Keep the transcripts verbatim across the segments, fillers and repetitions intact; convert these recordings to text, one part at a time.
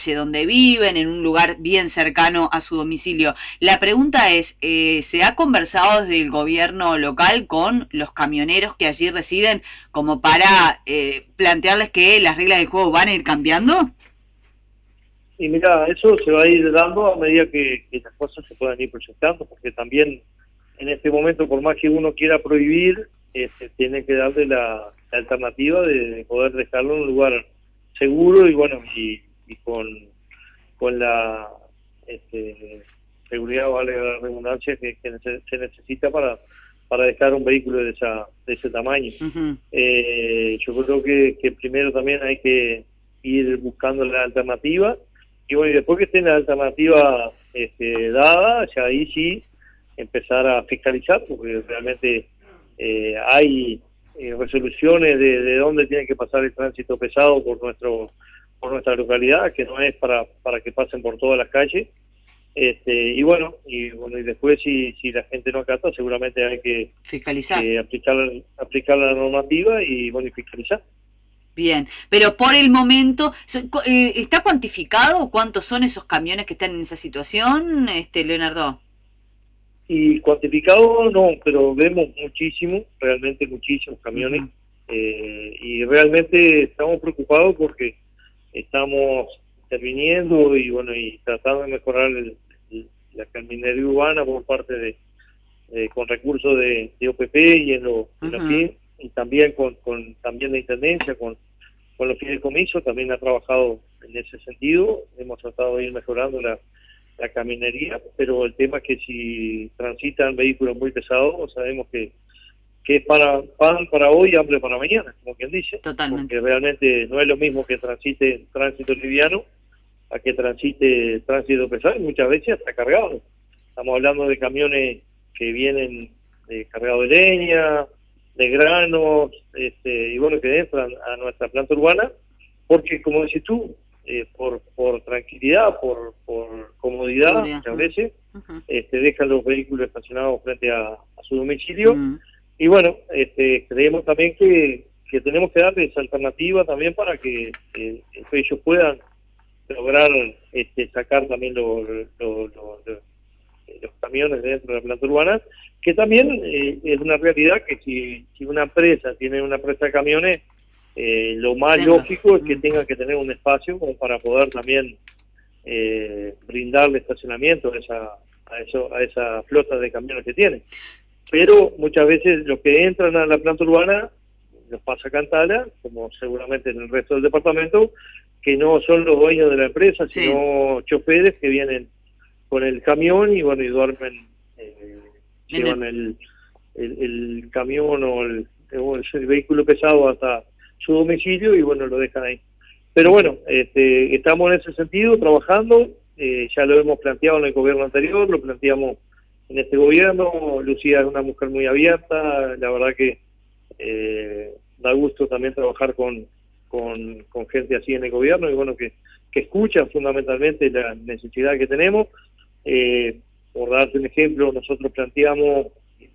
calle donde viven, en un lugar bien cercano a su domicilio. La pregunta es, eh, ¿se ha conversado desde el gobierno local con los camioneros que allí residen como para eh, plantearles que las reglas del juego van a ir cambiando? Y mira, eso se va a ir dando a medida que, que las cosas se puedan ir proyectando, porque también en este momento, por más que uno quiera prohibir, este, tiene que darle la, la alternativa de, de poder dejarlo en un lugar seguro y bueno, y, y con, con la este, seguridad, vale la redundancia, que, que nece- se necesita para, para dejar un vehículo de, esa, de ese tamaño. Uh-huh. Eh, yo creo que, que primero también hay que ir buscando la alternativa y bueno, y después que esté la alternativa este, dada, ya ahí sí empezar a fiscalizar, porque realmente eh, hay eh, resoluciones de, de dónde tiene que pasar el tránsito pesado por nuestro por nuestra localidad, que no es para para que pasen por todas las calles. Este, y bueno, y bueno, y después si, si la gente no acata, seguramente hay que, Fiscalizar. que aplicar, aplicar la normativa y bueno, y fiscalizar. Bien, pero por el momento, eh, ¿está cuantificado cuántos son esos camiones que están en esa situación, este Leonardo? Y cuantificado no, pero vemos muchísimo, realmente muchísimos camiones, Uh-huh. eh, y realmente estamos preocupados porque estamos interviniendo y bueno, y tratando de mejorar el, el, la caminería urbana por parte de, de con recursos de, de O P P y en lo, en lo Uh-huh. que, y también con, con también la intendencia, con, con los fideicomisos, también ha trabajado en ese sentido, hemos tratado de ir mejorando la la caminería, pero el tema es que si transitan vehículos muy pesados, sabemos que, que es para pan para hoy y hambre para mañana, como quien dice. Totalmente. Porque realmente no es lo mismo que transite tránsito liviano a que transite tránsito pesado, y muchas veces hasta cargado. Estamos hablando de camiones que vienen de cargado de leña, de granos, este, y bueno, que entran a nuestra planta urbana, porque como decís tú, Eh, por por tranquilidad, por por comodidad, Seguridad. muchas veces, Uh-huh. este, dejan los vehículos estacionados frente a, a su domicilio. Uh-huh. Y bueno, este, creemos también que, que tenemos que darles alternativa también para que eh, ellos puedan lograr este, sacar también los, los, los, los, los camiones dentro de la planta urbana, que también eh, es una realidad que si, si una empresa tiene una empresa de camiones, Eh, lo más Venga. lógico es que Mm. tenga que tener un espacio como para poder también eh, brindarle estacionamiento a esa, a, eso, a esa flota de camiones que tiene. Pero muchas veces los que entran a la planta urbana los pasa Cantala, como seguramente en el resto del departamento, que no son los dueños de la empresa, Sí. sino choferes que vienen con el camión y bueno, y duermen, eh, llevan el, el, el camión o el, o el vehículo pesado hasta su domicilio y bueno, lo dejan ahí. Pero bueno, este, estamos en ese sentido trabajando, eh, ya lo hemos planteado en el gobierno anterior, lo planteamos en este gobierno. Lucía es una mujer muy abierta, la verdad que eh, da gusto también trabajar con, con, con gente así en el gobierno y bueno, que, que escuchan fundamentalmente la necesidad que tenemos. Eh, por darte un ejemplo, nosotros planteamos,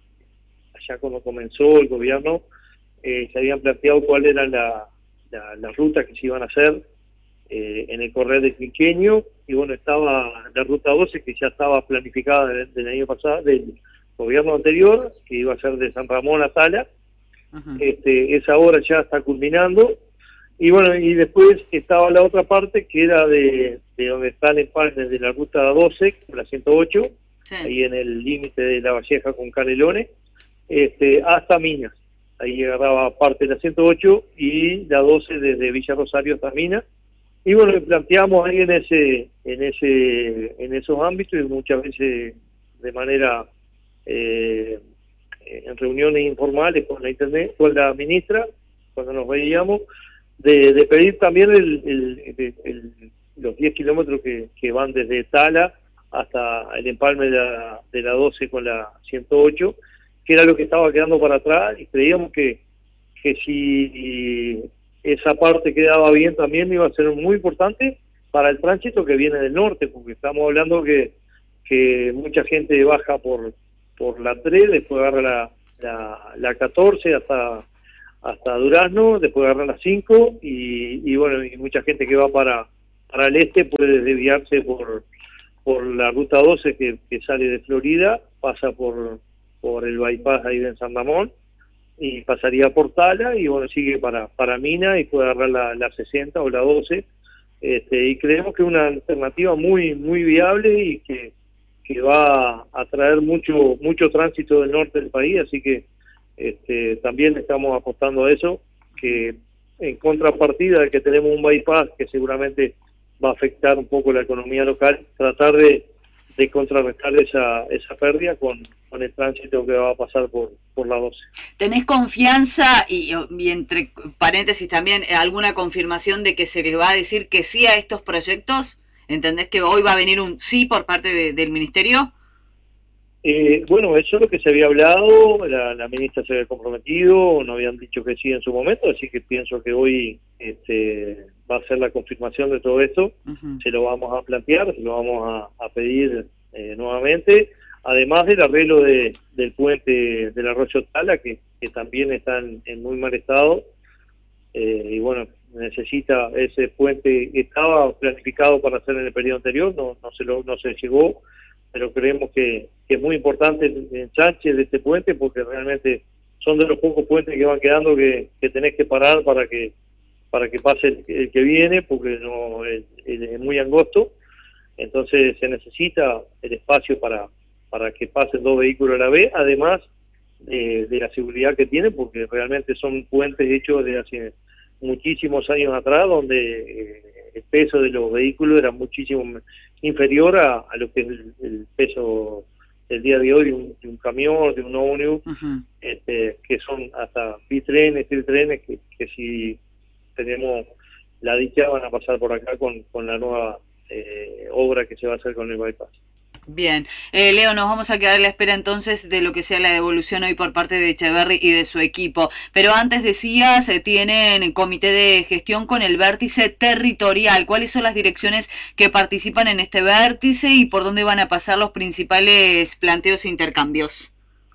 allá cuando comenzó el gobierno, Eh, se habían planteado cuáles eran las la, la rutas que se iban a hacer eh, en el corredor del Quinqueño, y bueno, estaba la ruta doce que ya estaba planificada del, del año pasado, del gobierno anterior, que iba a ser de San Ramón a Tala. Uh-huh. este, esa obra ya está culminando, y bueno, y después estaba la otra parte que era de, de donde está el empalme de la ruta doce, la ciento ocho, sí. Ahí en el límite de La Valleja con Canelones, este, hasta Minas. Ahí agarraba parte de la ciento ocho y la doce desde Villa Rosario hasta Minas. Y bueno, planteamos ahí en ese, en ese, en esos ámbitos, y muchas veces de manera eh, en reuniones informales con la internet, con la ministra, cuando nos veíamos, de, de pedir también el, el, el, el, los diez kilómetros que, que van desde Tala hasta el empalme de la, de la doce con la ciento ocho, que era lo que estaba quedando para atrás, y creíamos que, que si esa parte quedaba bien también iba a ser muy importante para el tránsito que viene del norte, porque estamos hablando que, que mucha gente baja por, por la tres, después agarra la, la, la catorce hasta, hasta Durazno, después agarra la cinco, y, y bueno, y mucha gente que va para, para el este puede desviarse por por la ruta doce que, que sale de Florida, pasa por por el bypass ahí de San Ramón y pasaría por Tala y bueno, sigue para para Mina y puede agarrar la, la sesenta o la doce, este, y creemos que es una alternativa muy muy viable y que, que va a traer mucho mucho tránsito del norte del país, así que este, también estamos apostando a eso, que en contrapartida de que tenemos un bypass que seguramente va a afectar un poco la economía local, tratar de, de contrarrestar esa esa pérdida con, con el tránsito que va a pasar por, por la doce. ¿Tenés confianza y, y entre paréntesis también alguna confirmación de que se les va a decir que sí a estos proyectos? ¿Entendés que hoy va a venir un sí por parte de, del Ministerio? Eh, bueno, eso es lo que se había hablado, la, la ministra se había comprometido, no habían dicho que sí en su momento, así que pienso que hoy este, va a ser la confirmación de todo esto, uh-huh. Se lo vamos a plantear, se lo vamos a, a pedir eh, nuevamente, además del arreglo de, del puente del Arroyo Tala, que, que también está en, en muy mal estado, eh, y bueno, necesita ese puente, estaba planificado para hacer en el periodo anterior, no, no, se, lo, no se llegó, pero creemos que, que es muy importante el ensanche de este puente porque realmente son de los pocos puentes que van quedando que, que tenés que parar para que para que pase el, el que viene porque no el, el, es muy angosto, entonces se necesita el espacio para para que pasen dos vehículos a la vez, además de, de la seguridad que tiene, porque realmente son puentes hechos de hace muchísimos años atrás donde eh, el peso de los vehículos era muchísimo inferior a, a lo que es el, el peso del día de hoy de un, de un camión, de un ómnibus, uh-huh. este, que son hasta bitrenes, triltrenes, que, que si tenemos la dicha van a pasar por acá con, con la nueva eh, obra que se va a hacer con el bypass. Bien, eh, Leo, nos vamos a quedar a la espera entonces de lo que sea la devolución hoy por parte de Echeverri y de su equipo. Pero antes decías, eh, tienen comité de gestión con el vértice territorial. ¿Cuáles son las direcciones que participan en este vértice y por dónde van a pasar los principales planteos e intercambios?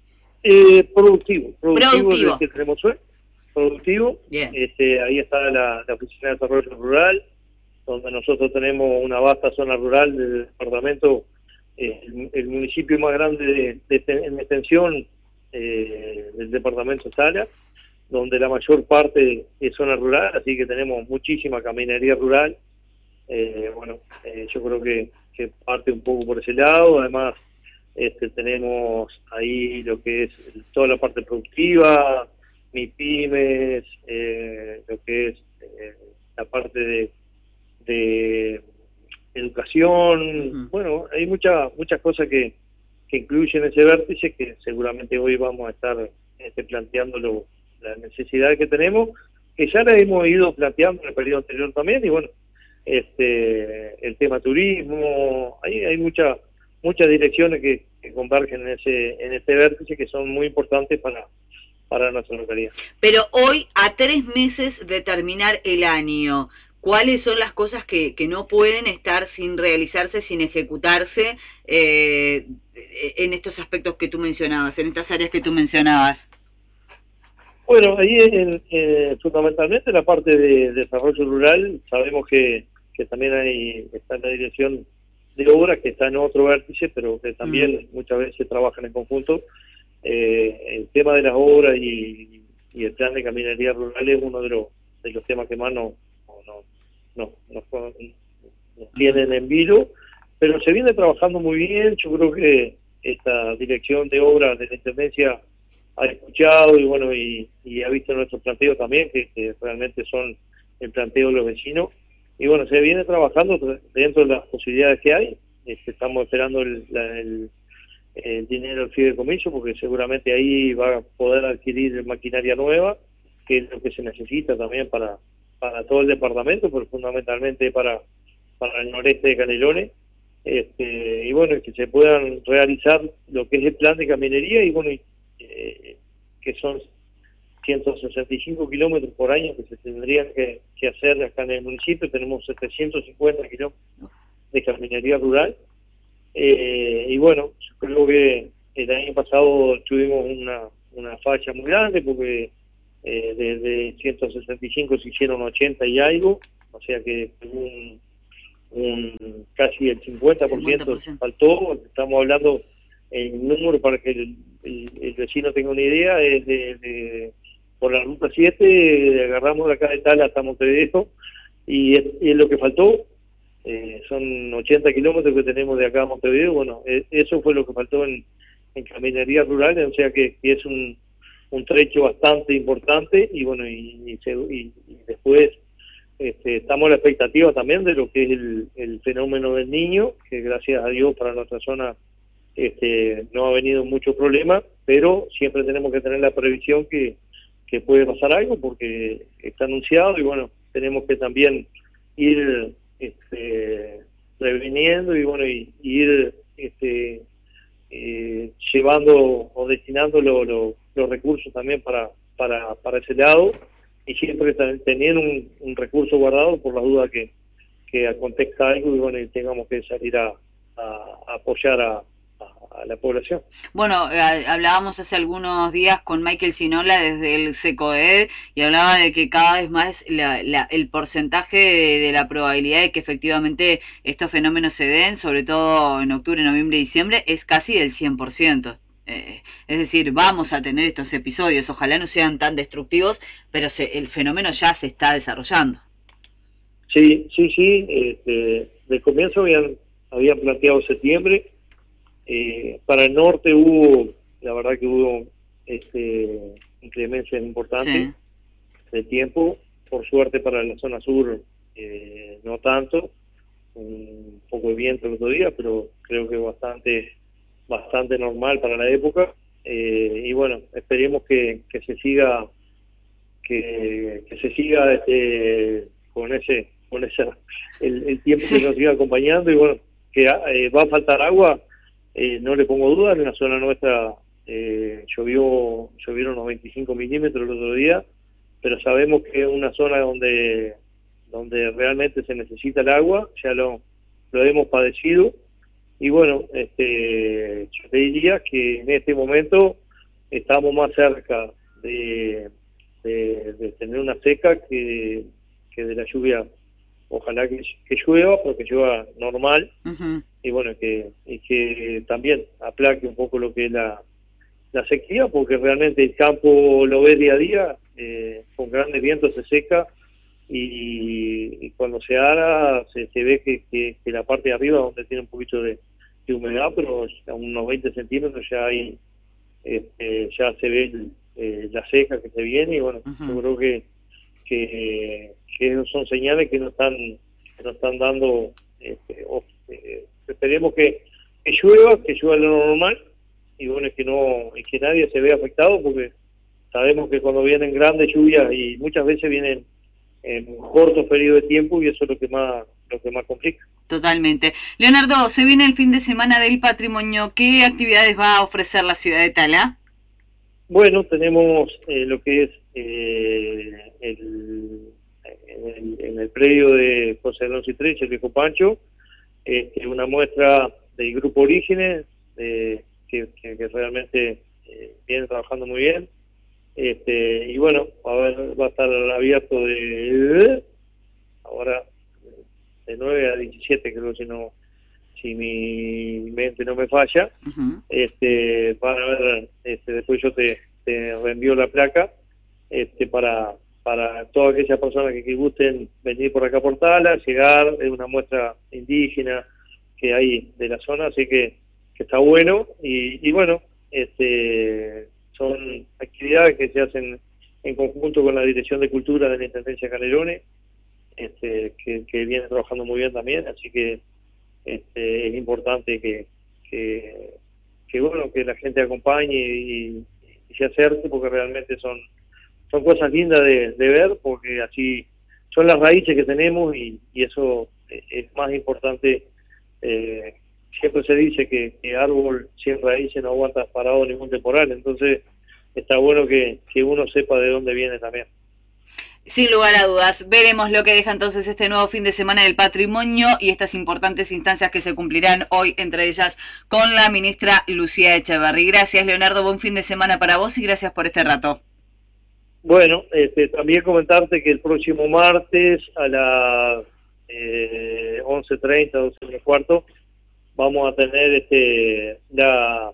Eh, productivo, productivo, productivo. Es que tenemos hoy, productivo. Bien. Este, ahí está la, la Oficina de Desarrollo Rural, donde nosotros tenemos una vasta zona rural del departamento. El, el municipio más grande de, de, en extensión eh, del departamento Tala, donde la mayor parte es zona rural, así que tenemos muchísima caminería rural. Eh, bueno, eh, yo creo que, que parte un poco por ese lado. Además, este, tenemos ahí lo que es toda la parte productiva, MIPYMES, eh, lo que es eh, la parte de, de educación, uh-huh. Bueno, hay muchas muchas cosas que, que incluyen ese vértice que seguramente hoy vamos a estar este, planteando lo, la necesidad que tenemos, que ya la hemos ido planteando en el periodo anterior también, y bueno, este el tema turismo, hay, hay muchas muchas direcciones que, que convergen en ese en este vértice que son muy importantes para, para nuestra localidad. Pero hoy, a tres meses de terminar el año, ¿cuáles son las cosas que, que no pueden estar sin realizarse, sin ejecutarse eh, en estos aspectos que tú mencionabas, en estas áreas que tú mencionabas? Bueno, ahí en, eh, fundamentalmente la parte de, de desarrollo rural, sabemos que, que también hay está en la dirección de obras, que está en otro vértice, pero que también mm. muchas veces trabajan en conjunto. Eh, el tema de las obras y, y el plan de caminería rural es uno de los, de los temas que más nos no, no, no, no, nos tienen en vilo, pero se viene trabajando muy bien. Yo creo que esta dirección de obras de la Intendencia ha escuchado y bueno y, y ha visto nuestros planteos también, que, que realmente son el planteo de los vecinos, y bueno, se viene trabajando dentro de las posibilidades que hay. Este, estamos esperando el, la, el, el dinero del fideicomiso, porque seguramente ahí va a poder adquirir maquinaria nueva, que es lo que se necesita también para para todo el departamento, pero fundamentalmente para para el noreste de Canelones, este, y bueno, que se puedan realizar lo que es el plan de caminería, y bueno, eh, que son ciento sesenta y cinco kilómetros por año que se tendrían que, que hacer acá en el municipio. Tenemos setecientos cincuenta kilómetros de caminería rural, eh, y bueno, yo creo que el año pasado tuvimos una, una falla muy grande, porque Eh, desde ciento sesenta y cinco se hicieron ochenta y algo, o sea que hubo un, un casi el cincuenta por ciento, cincuenta por ciento faltó. Estamos hablando en número para que el, el, el vecino tenga una idea, es de, de por la ruta siete, agarramos de acá de Tala hasta Montevideo, y es, y es lo que faltó. Eh, son ochenta kilómetros que tenemos de acá a Montevideo. Bueno, eh, eso fue lo que faltó en, en Caminería Rural, o sea que, que es un, un trecho bastante importante, y bueno, y, y, se, y, y después este, estamos a la expectativa también de lo que es el, el fenómeno del Niño, que gracias a Dios para nuestra zona este, no ha venido mucho problema, pero siempre tenemos que tener la previsión que, que puede pasar algo, porque está anunciado, y bueno, tenemos que también ir este, previniendo y bueno, y, y ir este, eh, llevando o destinando lo, lo, los recursos también para, para, para ese lado, y siempre teniendo un, un recurso guardado por la duda que, que acontezca algo y bueno, y tengamos que salir a, a, a apoyar a, a, a la población. Bueno, hablábamos hace algunos días con Michael Sinola desde el SECOED y hablaba de que cada vez más la, la, el porcentaje de, de la probabilidad de que efectivamente estos fenómenos se den, sobre todo en octubre, noviembre y diciembre, es casi del cien por ciento. Eh, es decir, vamos a tener estos episodios, ojalá no sean tan destructivos, pero se, el fenómeno ya se está desarrollando. Sí, sí, sí. Este, de comienzo habían, habían planteado septiembre. Eh, para el norte hubo, la verdad que hubo este, inclemencias importantes sí. de tiempo. Por suerte para la zona sur eh, no tanto. Un poco de viento el otro día, pero creo que bastante bastante normal para la época, eh, y bueno, esperemos que, que se siga que, que se siga este, con ese con esa el, el tiempo sí. que nos siga acompañando, y bueno, que eh, va a faltar agua, eh, no le pongo duda. En la zona nuestra eh, llovió llovieron unos veinticinco milímetros el otro día, pero sabemos que es una zona donde donde realmente se necesita el agua, ya lo, lo hemos padecido. Y bueno, este, yo te diría que en este momento estamos más cerca de, de, de tener una seca que, que de la lluvia. Ojalá que, que llueva, pero que llueva normal, uh-huh. y bueno, que, y que también aplaque un poco lo que es la, la sequía, porque realmente el campo lo ve día a día, eh, con grandes vientos se seca, y, y cuando se ara se, se ve que, que, que la parte de arriba, donde tiene un poquito de, de humedad, pero a unos veinte centímetros ya hay este, ya se ve el, eh, la seca que se viene, y bueno, uh-huh. yo creo que, que que son señales que nos están que nos están dando, este, o, eh, esperemos que, que llueva, que llueva lo normal, y bueno, es que no es que nadie se vea afectado, porque sabemos que cuando vienen grandes lluvias, y muchas veces vienen en un corto periodo de tiempo, y eso es lo que más lo que más complica. Totalmente. Leonardo, se viene el fin de semana del patrimonio. ¿Qué actividades va a ofrecer la ciudad de Tala? Bueno, tenemos eh, lo que es eh, el, en, el, en el predio de José Alonso y Treche, el Viejo Pancho, eh, una muestra del Grupo Orígenes, eh, que, que, que realmente eh, viene trabajando muy bien. Este, y bueno, a ver, va a estar abierto de ahora de nueve a diecisiete, creo, si no si mi mente no me falla. Uh-huh. Este, van a ver, este, después yo te, te reenvío la placa, este, para para todas aquellas personas que, que gusten venir por acá por Tala, llegar. Es una muestra indígena que hay de la zona, así que, que está bueno, y, y bueno, este son actividades que se hacen en conjunto con la Dirección de Cultura de la Intendencia Canelones, este, que, que viene trabajando muy bien también, así que este, es importante que, que, que bueno, que la gente acompañe y, y se acerque, porque realmente son, son cosas lindas de, de ver, porque así son las raíces que tenemos, y, y eso es más importante. Eh, siempre se dice que, que árbol sin raíces no aguanta parado ningún temporal, entonces está bueno que, que uno sepa de dónde viene también. Sin lugar a dudas, veremos lo que deja entonces este nuevo fin de semana del patrimonio y estas importantes instancias que se cumplirán hoy, entre ellas con la ministra Lucía Echeverri. Gracias, Leonardo, buen fin de semana para vos y gracias por este rato. Bueno, este, también comentarte que el próximo martes a las eh, once treinta, doce menos cuarto, vamos a tener este la,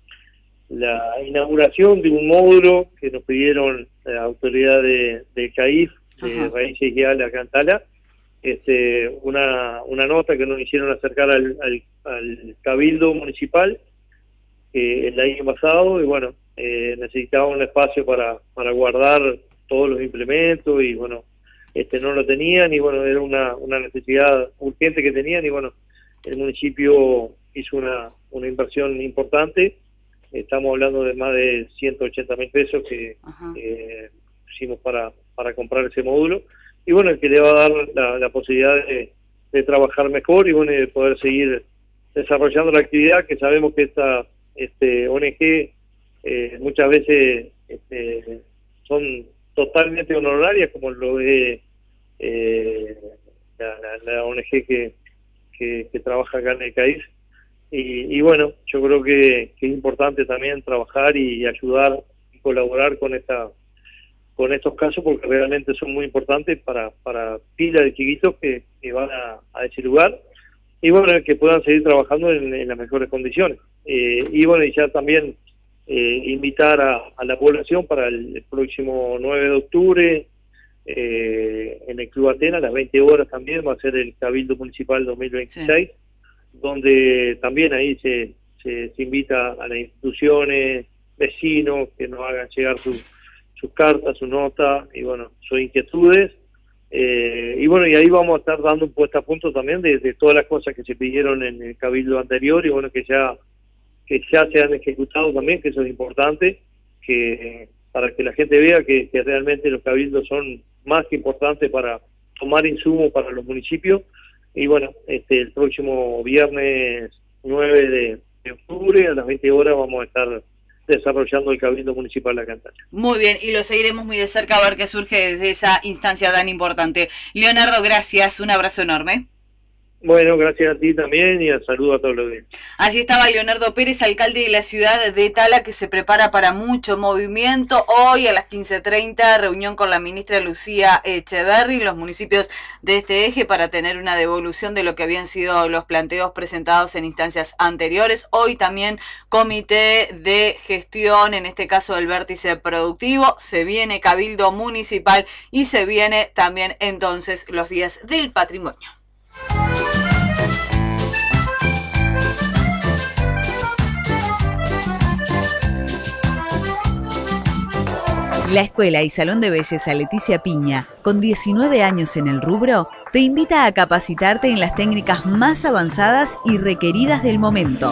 la inauguración de un módulo que nos pidieron la autoridad de, de CAIF, de Ajá. Raíces Guiales acá en Tala, este, una, una nota que nos hicieron acercar al, al, al Cabildo Municipal eh, el año pasado, y bueno, eh, necesitaba un espacio para, para guardar todos los implementos, y bueno, este no lo tenían, y bueno, era una, una necesidad urgente que tenían, y bueno, el municipio hizo una, una inversión importante. Estamos hablando de más de ciento ochenta mil pesos que eh, pusimos para, para comprar ese módulo, y bueno, que le va a dar la, la posibilidad de, de trabajar mejor, y bueno, de poder seguir desarrollando la actividad, que sabemos que esta este O N G eh, muchas veces este, son totalmente honorarias, como lo es eh, la, la, la O N G que, que, que trabaja acá en el CAIF. Y, y bueno, yo creo que, que es importante también trabajar y ayudar y colaborar con esta con estos casos, porque realmente son muy importantes para, para pila de chiquitos que, que van a, a ese lugar, y bueno, que puedan seguir trabajando en, en las mejores condiciones. Eh, y bueno, y ya también eh, invitar a, a la población para el, el próximo nueve de octubre, eh, en el Club Atenas, a las veinte horas también, va a ser el Cabildo Municipal dos mil veintiséis, sí. Donde también ahí se, se, se invita a las instituciones, vecinos, que nos hagan llegar su, sus cartas, su nota, y bueno, sus inquietudes. Eh, y bueno, y ahí vamos a estar dando un puesta a punto también de, de todas las cosas que se pidieron en el Cabildo anterior, y bueno, que ya que ya se han ejecutado también, que eso es importante, que para que la gente vea que, que realmente los cabildos son más que importantes para tomar insumos para los municipios. Y bueno, este el próximo viernes nueve de, de octubre a las veinte horas vamos a estar desarrollando el Cabildo Municipal de Cantala. Muy bien, y lo seguiremos muy de cerca a ver qué surge desde esa instancia tan importante. Leonardo, gracias, un abrazo enorme. Bueno, gracias a ti también, y un saludo a todos los días. Allí estaba Leonardo Pérez, alcalde de la ciudad de Tala, que se prepara para mucho movimiento. Hoy a las quince treinta, reunión con la ministra Lucía Echeverri, los municipios de este eje, para tener una devolución de lo que habían sido los planteos presentados en instancias anteriores. Hoy también comité de gestión, en este caso del vértice productivo. Se viene Cabildo Municipal y se viene también entonces los días del patrimonio. La Escuela y Salón de Belleza Leticia Piña, con diecinueve años en el rubro, te invita a capacitarte en las técnicas más avanzadas y requeridas del momento.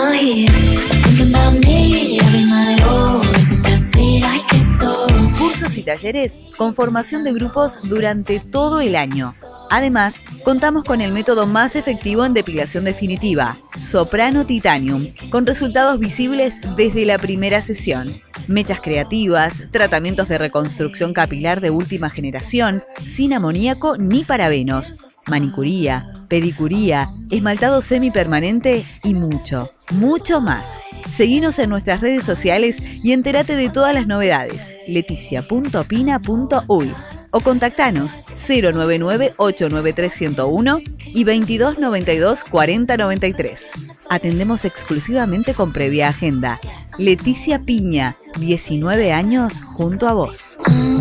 Cursos y talleres con formación de grupos durante todo el año. Además, contamos con el método más efectivo en depilación definitiva, Soprano Titanium, con resultados visibles desde la primera sesión. Mechas creativas, tratamientos de reconstrucción capilar de última generación, sin amoníaco ni parabenos, manicuría, pedicuría, esmaltado semipermanente y mucho, mucho más. Seguinos en nuestras redes sociales y entérate de todas las novedades. leticia punto pina punto uy o contactanos cero nueve nueve, ocho nueve tres, cero cero uno y veintidós noventa y dos, cuarenta noventa y tres. Atendemos exclusivamente con previa agenda. Leticia Piña, diecinueve años junto a vos.